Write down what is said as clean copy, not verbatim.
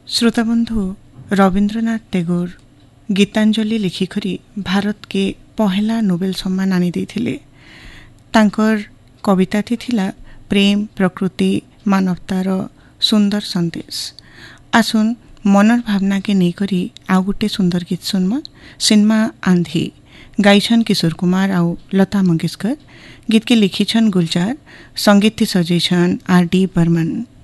श्रोताबंधु रविंद्रनाथ टैगोर गीतांजलि लिखिकरी भारत के पहला नोबेल सम्मान आनी देथिले। तांकर कविताटी थिला प्रेम प्रकृति मानवतार सुंदर संदेश। आसुन मनर भावना के नहीं करी आउ गोटे सुंदर गीत सुनमा। सिनेमा आंधी गाइछन किशोर कुमार आउ लता मंगेशकर। गीत के लिखिछन गुलजार, संगीत सजेछन आर डी बर्मन।